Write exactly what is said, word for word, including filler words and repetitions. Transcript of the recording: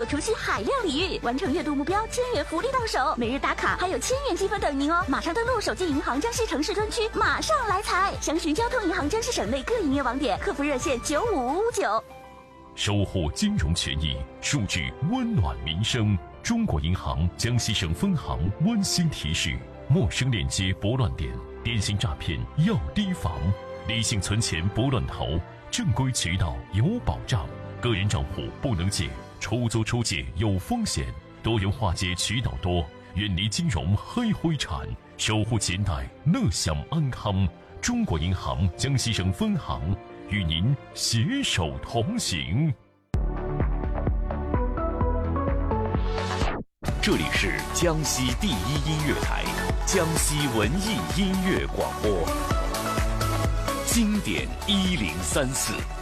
除夕海量礼遇，完成月度目标，千元福利到手，每日打卡还有千元积分等您哦！马上登录手机银行江西城市专区，马上来财。详询交通银行江西省内各营业网点，客服热线九五五五九。 守护金融权益，数据温暖民生。中国银行江西省分行温馨提示：陌生链接拨乱点，电信诈骗要提防，理性存钱不乱投，正规渠道有保障，个人账户不能借，出租出借有风险，多元化解渠道多，远离金融黑灰产，守护钱袋乐享安康。中国银行江西省分行与您携手同行。 这里是江西第一音乐台，江西文艺音乐广播，经典一零三四。